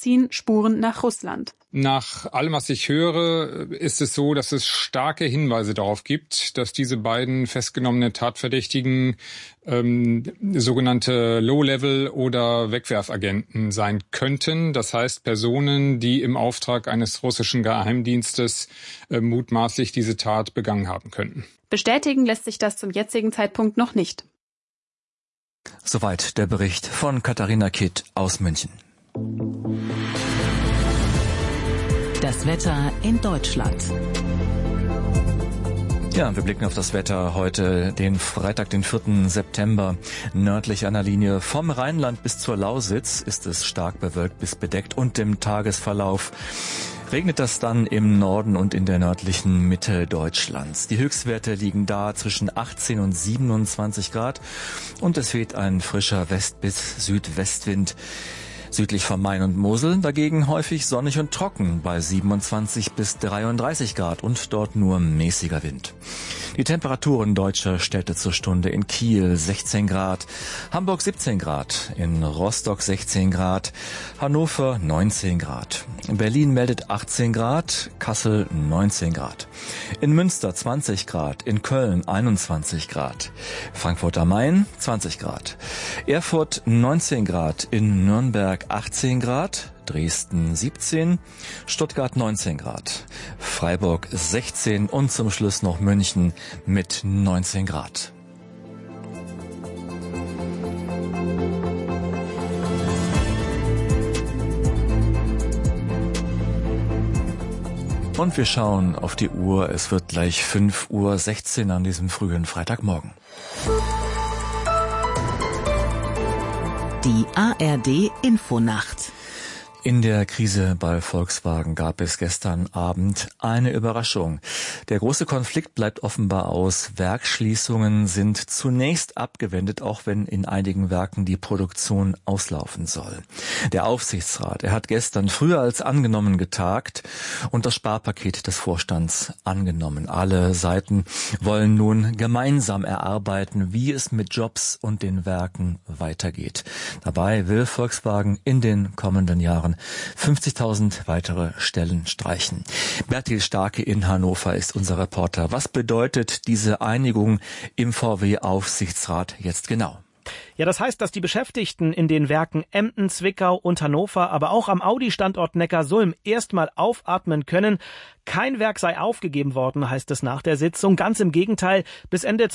ziehen Spuren nach Russland. Nach allem, was ich höre, ist es so, dass es starke Hinweise darauf gibt, dass diese beiden festgenommenen Tatverdächtigen sogenannte Low-Level- oder Wegwerfagenten sein könnten. Das heißt Personen, die im Auftrag eines russischen Geheimdienstes mutmaßlich diese Tat begangen haben könnten. Bestätigen lässt sich das zum jetzigen Zeitpunkt noch nicht. Soweit der Bericht von Katharina Kitt aus München. Das Wetter in Deutschland. Ja, wir blicken auf das Wetter heute, den Freitag, den 4. September. Nördlich einer Linie vom Rheinland bis zur Lausitz ist es stark bewölkt bis bedeckt und im Tagesverlauf regnet das dann im Norden und in der nördlichen Mitte Deutschlands. Die Höchstwerte liegen da zwischen 18 und 27 Grad und es weht ein frischer West- bis Südwestwind. Südlich vom Main und Mosel dagegen häufig sonnig und trocken bei 27 bis 33 Grad und dort nur mäßiger Wind. Die Temperaturen deutscher Städte zur Stunde: in Kiel 16 Grad, Hamburg 17 Grad, in Rostock 16 Grad, Hannover 19 Grad. Berlin meldet 18 Grad, Kassel 19 Grad. In Münster 20 Grad, in Köln 21 Grad, Frankfurt am Main 20 Grad, Erfurt 19 Grad, in Nürnberg 18 Grad, Dresden 17, Stuttgart 19 Grad, Freiburg 16 und zum Schluss noch München mit 19 Grad. Und wir schauen auf die Uhr. Es wird gleich 5:16 Uhr an diesem frühen Freitagmorgen. Die ARD Infonacht. In der Krise bei Volkswagen gab es gestern Abend eine Überraschung. Der große Konflikt bleibt offenbar aus. Werksschließungen sind zunächst abgewendet, auch wenn in einigen Werken die Produktion auslaufen soll. Der Aufsichtsrat, er hat gestern früher als angenommen getagt und das Sparpaket des Vorstands angenommen. Alle Seiten wollen nun gemeinsam erarbeiten, wie es mit Jobs und den Werken weitergeht. Dabei will Volkswagen in den kommenden Jahren 50.000 weitere Stellen streichen. Bertil Starke in Hannover ist unser Reporter. Was bedeutet diese Einigung im VW-Aufsichtsrat jetzt genau? Ja, das heißt, dass die Beschäftigten in den Werken Emden, Zwickau und Hannover, aber auch am Audi-Standort Neckarsulm erstmal aufatmen können. Kein Werk sei aufgegeben worden, heißt es nach der Sitzung. Ganz im Gegenteil, bis Ende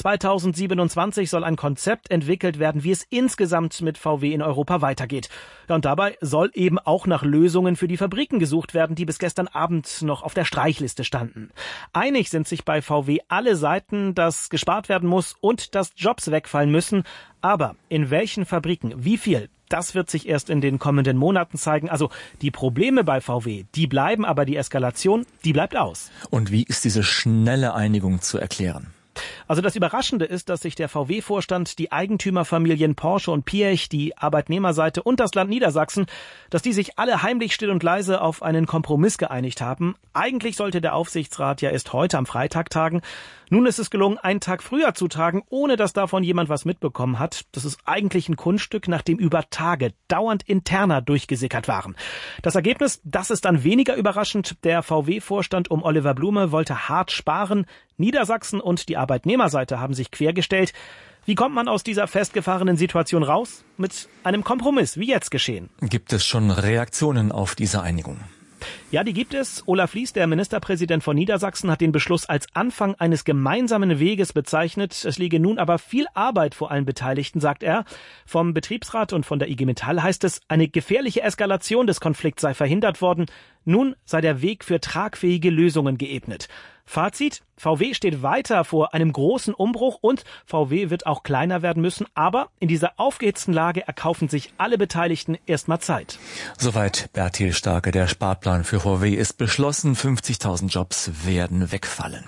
2027 soll ein Konzept entwickelt werden, wie es insgesamt mit VW in Europa weitergeht. Ja, und dabei soll eben auch nach Lösungen für die Fabriken gesucht werden, die bis gestern Abend noch auf der Streichliste standen. Einig sind sich bei VW alle Seiten, dass gespart werden muss und dass Jobs wegfallen müssen. Aber in welchen Fabriken, wie viel? Das wird sich erst in den kommenden Monaten zeigen. Also die Probleme bei VW, die bleiben, aber die Eskalation, die bleibt aus. Und wie ist diese schnelle Einigung zu erklären? Also das Überraschende ist, dass sich der VW-Vorstand, die Eigentümerfamilien Porsche und Piech, die Arbeitnehmerseite und das Land Niedersachsen, dass die sich alle heimlich still und leise auf einen Kompromiss geeinigt haben. Eigentlich sollte der Aufsichtsrat ja erst heute am Freitag tagen. Nun ist es gelungen, einen Tag früher zu tagen, ohne dass davon jemand was mitbekommen hat. Das ist eigentlich ein Kunststück, nachdem über Tage dauernd Interna durchgesickert waren. Das Ergebnis, das ist dann weniger überraschend. Der VW-Vorstand um Oliver Blume wollte hart sparen. Niedersachsen und die Arbeitnehmerseite haben sich quergestellt. Wie kommt man aus dieser festgefahrenen Situation raus? Mit einem Kompromiss, wie jetzt geschehen. Gibt es schon Reaktionen auf diese Einigung? Ja, die gibt es. Olaf Lies, der Ministerpräsident von Niedersachsen, hat den Beschluss als Anfang eines gemeinsamen Weges bezeichnet. Es liege nun aber viel Arbeit vor allen Beteiligten, sagt er. Vom Betriebsrat und von der IG Metall heißt es, eine gefährliche Eskalation des Konflikts sei verhindert worden. Nun sei der Weg für tragfähige Lösungen geebnet. Fazit: VW steht weiter vor einem großen Umbruch und VW wird auch kleiner werden müssen. Aber in dieser aufgehitzten Lage erkaufen sich alle Beteiligten erstmal Zeit. Soweit Bertil Starke. Der Sparplan für VW ist beschlossen. 50.000 Jobs werden wegfallen.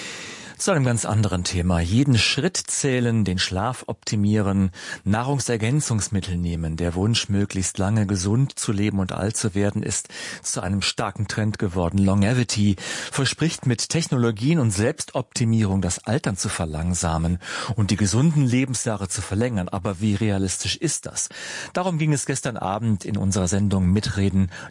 Zu einem ganz anderen Thema. Jeden Schritt zählen, den Schlaf optimieren, Nahrungsergänzungsmittel nehmen. Der Wunsch, möglichst lange gesund zu leben und alt zu werden, ist zu einem starken Trend geworden. Longevity verspricht mit Technologien und Selbstoptimierung das Altern zu verlangsamen und die gesunden Lebensjahre zu verlängern. Aber wie realistisch ist das? Darum ging es gestern Abend in unserer Sendung Mitreden